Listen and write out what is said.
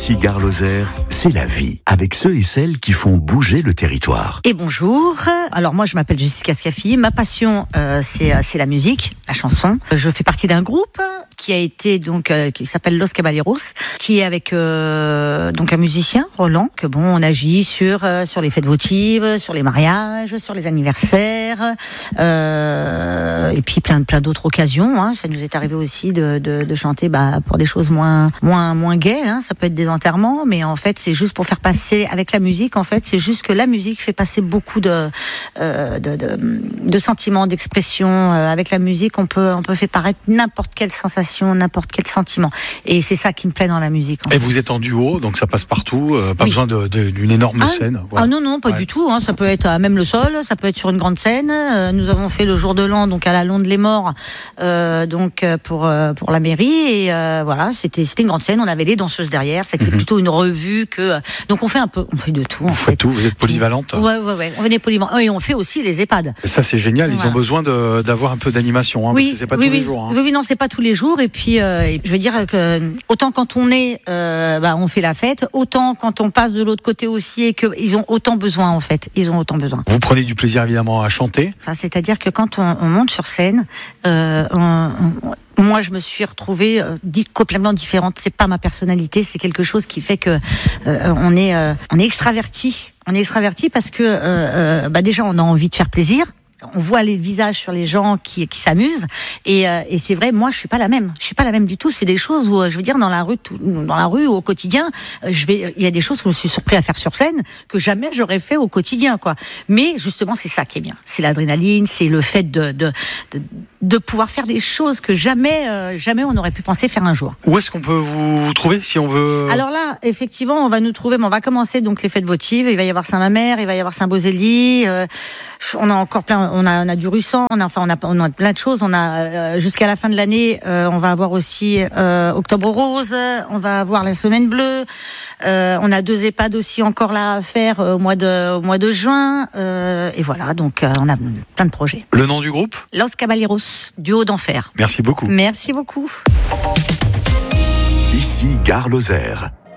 Ici Gare Lozère, c'est la vie, avec ceux et celles qui font bouger le territoire. Et bonjour, alors moi je m'appelle Jessica Scaffi, ma passion c'est la musique, la chanson. Je fais partie d'un groupe qui a été qui s'appelle Los Caballeros, qui est avec donc un musicien, Roland, que on agit sur les fêtes votives, sur les mariages, sur les anniversaires, et puis plein d'autres occasions. Hein. Ça nous est arrivé aussi de chanter pour des choses moins gaies. Hein. Ça peut être des enterrements, mais en fait c'est juste pour faire passer avec la musique. En fait, c'est juste que la musique fait passer beaucoup de sentiments, d'expressions. Avec la musique, on peut faire paraître n'importe quelle sensation, n'importe quel sentiment. Et c'est ça qui me plaît dans la musique. Et vous êtes en duo, donc ça passe partout. Pas besoin d'une énorme scène. Voilà. Ah non, pas du tout. Hein. Ça peut être même le sol, ça peut être sur une grande scène. Nous avons fait le jour de l'an, donc à la Londe les Morts, pour la mairie. Et voilà, c'était une grande scène. On avait des danseuses derrière. C'était plutôt une revue que. Donc on fait de tout. Vous faites tout. Vous êtes polyvalente. Ouais. On est polyvalente. Et on fait aussi les EHPAD. Et ça c'est génial. Ils ont besoin d'avoir un peu d'animation, parce que c'est pas tous les jours. Hein. Oui, non, c'est pas tous les jours. Et puis, je veux dire que autant quand on est, on fait la fête, autant quand on passe de l'autre côté aussi, et qu'ils ont autant besoin en fait. Ils ont autant besoin. Vous prenez du plaisir évidemment à chanter. C'est-à-dire que quand on monte sur scène, moi, je me suis retrouvée complètement différente. C'est pas ma personnalité, c'est quelque chose qui fait que on est extraverti. On est extraverti parce que déjà on a envie de faire plaisir. On voit les visages sur les gens qui s'amusent et c'est vrai, moi je suis pas la même du tout. C'est des choses où je veux dire dans la rue au quotidien, il y a des choses que je suis surpris à faire sur scène que jamais j'aurais fait au quotidien quoi. Mais justement c'est ça qui est bien, c'est l'adrénaline, c'est le fait de pouvoir faire des choses que jamais on n'aurait pu penser faire un jour. Où est-ce qu'on peut vous trouver si on veut? Alors là, effectivement, on va nous trouver. On va commencer donc les fêtes votives. Il va y avoir Saint-Mamère, il va y avoir Saint-Beauzély. On a encore plein. On a du Russan. On a plein de choses. On a jusqu'à la fin de l'année. On va avoir aussi Octobre Rose. On va avoir la Semaine Bleue. On a 2 EHPAD aussi encore là à faire au mois de juin. Et voilà. Donc on a plein de projets. Le nom du groupe? Los Caballeros. Duo d'enfer. Merci beaucoup. Merci beaucoup. Ici Gare Lozère.